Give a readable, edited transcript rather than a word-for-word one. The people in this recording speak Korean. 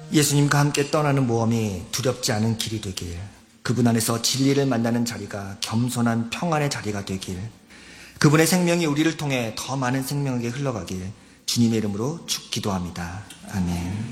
예수님과 함께 떠나는 모험이 두렵지 않은 길이 되길, 그분 안에서 진리를 만나는 자리가 겸손한 평안의 자리가 되길, 그분의 생명이 우리를 통해 더 많은 생명에게 흘러가길 주님의 이름으로 기도합니다. 아멘.